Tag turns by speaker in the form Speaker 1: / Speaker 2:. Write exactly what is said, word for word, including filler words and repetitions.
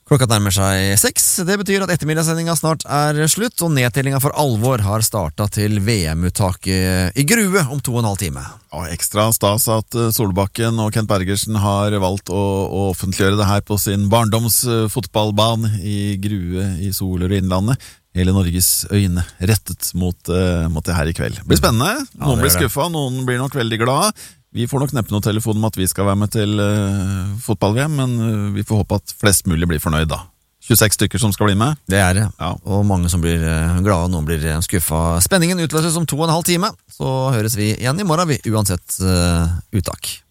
Speaker 1: Klokka nærmer seg seks. Det betyr at ettermiddagssendinga snart er slutt, og nedtellinga for alvor har startet til V M-uttaket i Grue om to og en halv time.
Speaker 2: Og ekstra stas at Solbakken og Kent Bergersen har valgt å, å offentliggjøre det her på sin barndomsfotballbane i Grue i Solør og Innlandet. Hele Norges øyne rettet mot, uh, mot det her i kveld. Det blir spennende. Noen ja, blir skuffa, noen blir nok veldig glade. Vi får nok neppe noen telefon om at vi skal være med til uh, fotball-V M, men uh, vi får håpe at flest mulig blir fornøyd da. tjueseks stykker som skal bli med.
Speaker 1: Det er det,
Speaker 2: ja.
Speaker 1: Og mange som blir uh, glade, og noen blir uh, skuffa. Spenningen utløses om to og en halv time, så høres vi igjen i morgen, vi, uansett uh, uttak.